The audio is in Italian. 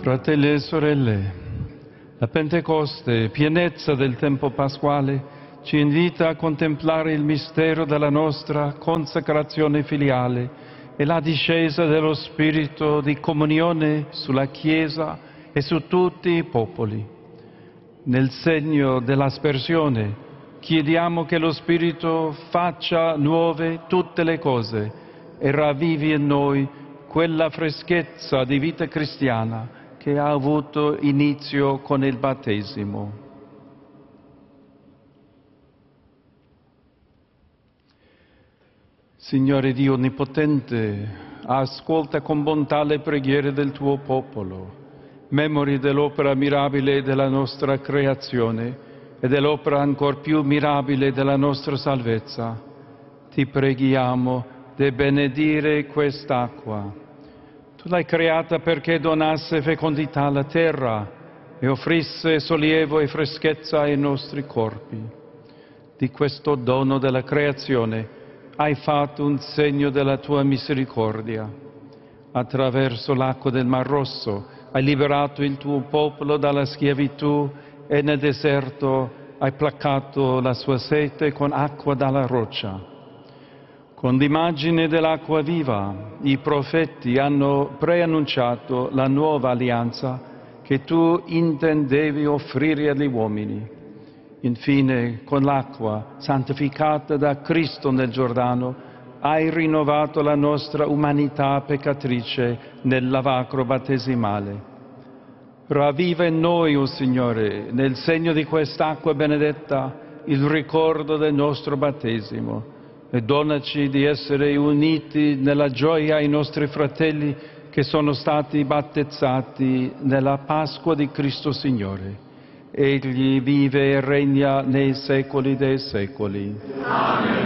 Fratelli e sorelle, la Pentecoste, pienezza del tempo pasquale, ci invita a contemplare il mistero della nostra consacrazione filiale e la discesa dello Spirito di comunione sulla Chiesa e su tutti i popoli. Nel segno dell'aspersione chiediamo che lo Spirito faccia nuove tutte le cose e ravvivi in noi quella freschezza di vita cristiana che ha avuto inizio con il battesimo. Signore Dio Onnipotente, ascolta con bontà le preghiere del tuo popolo, memori dell'opera mirabile della nostra creazione e dell'opera ancor più mirabile della nostra salvezza. Ti preghiamo di benedire quest'acqua. Tu l'hai creata perché donasse fecondità alla terra e offrisse sollievo e freschezza ai nostri corpi. Di questo dono della creazione hai fatto un segno della tua misericordia. Attraverso l'acqua del Mar Rosso hai liberato il tuo popolo dalla schiavitù e nel deserto hai placato la sua sete con acqua dalla roccia. Con l'immagine dell'acqua viva, i profeti hanno preannunciato la nuova alleanza che tu intendevi offrire agli uomini. Infine, con l'acqua santificata da Cristo nel Giordano, hai rinnovato la nostra umanità peccatrice nel lavacro battesimale. Ravviva in noi, o Signore, nel segno di quest'acqua benedetta, il ricordo del nostro battesimo e donaci di essere uniti nella gioia ai nostri fratelli che sono stati battezzati nella Pasqua di Cristo Signore. Egli vive e regna nei secoli dei secoli. Amen.